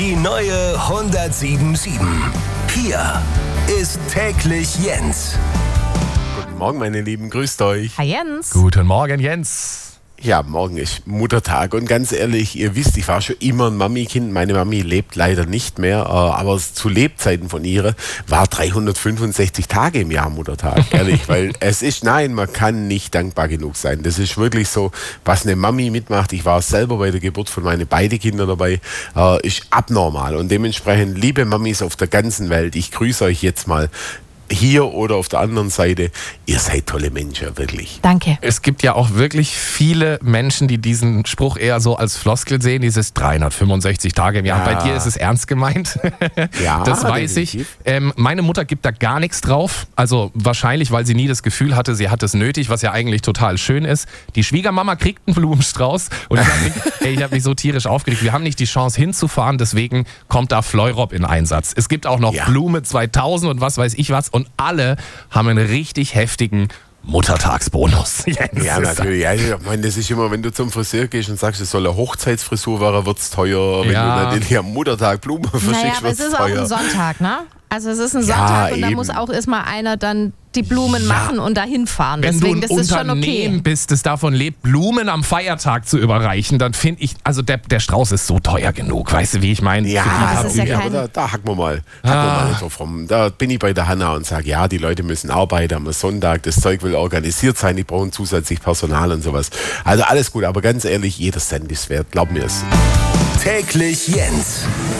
Die neue 107.7. Hier ist täglich Jens. Guten Morgen, meine Lieben, grüßt euch. Hi Jens. Guten Morgen, Jens. Ja, morgen ist Muttertag und ganz ehrlich, ihr wisst, ich war schon immer ein Mami-Kind. Meine Mami lebt leider nicht mehr, aber zu Lebzeiten von ihr war 365 Tage im Jahr Muttertag, ehrlich, weil man kann nicht dankbar genug sein. Das ist wirklich so, was eine Mami mitmacht. Ich war selber bei der Geburt von meinen beiden Kindern dabei, ist abnormal und dementsprechend, liebe Mamis auf der ganzen Welt, ich grüße euch jetzt mal hier oder auf der anderen Seite, ihr seid tolle Menschen, wirklich. Danke. Es gibt ja auch wirklich viele Menschen, die diesen Spruch eher so als Floskel sehen, dieses 365 Tage im Jahr. Ja. Bei dir ist es ernst gemeint. Ja, das weiß definitiv. ich. Meine Mutter gibt da gar nichts drauf. Also wahrscheinlich, weil sie nie das Gefühl hatte, sie hat es nötig, was ja eigentlich total schön ist. Die Schwiegermama kriegt einen Blumenstrauß und ich hab mich so tierisch aufgeregt. Wir haben nicht die Chance hinzufahren, deswegen kommt da Fleurop in Einsatz. Es gibt auch noch Blume 2000 und was weiß ich was und alle haben einen richtig heftigen Muttertagsbonus. Ja, natürlich. Also, ich meine, das ist immer, wenn du zum Friseur gehst und sagst, es soll eine Hochzeitsfrisur werden, wird es teuer. Wenn du natürlich am Muttertag Blumen verschickst, aber es wird es ist auch teuer. ein Sonntag, ne? Also es ist ein Sonntag und da eben. muss auch erstmal einer dann die Blumen machen und dahin fahren. Wenn Deswegen, du das ein ist schon Unternehmen okay. bist, das davon lebt, Blumen am Feiertag zu überreichen, dann finde ich, also der Strauß ist so teuer genug, weißt du, wie ich meine? das ist ja kein- aber da hacken wir mal nicht drauf rum. Da bin ich bei der Hanna und sage, ja, die Leute müssen arbeiten am Sonntag, das Zeug will organisiert sein, die brauchen zusätzlich Personal und sowas. Also alles gut, aber ganz ehrlich, jeder Cent ist wert, glaub mir es. Täglich Jens.